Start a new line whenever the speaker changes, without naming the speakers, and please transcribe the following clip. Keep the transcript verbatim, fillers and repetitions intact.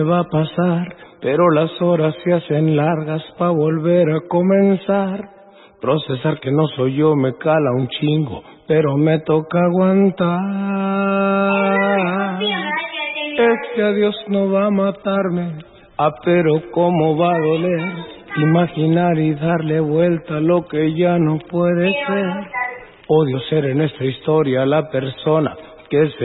va a pasar, pero las horas se hacen largas pa' volver a comenzar. Procesar que no soy yo me cala un chingo, pero me toca aguantar. Este adiós no va a matarme, ah, pero cómo va a doler. Imaginar y darle vuelta a lo que ya no puede ser. Odio ser en esta historia la persona que se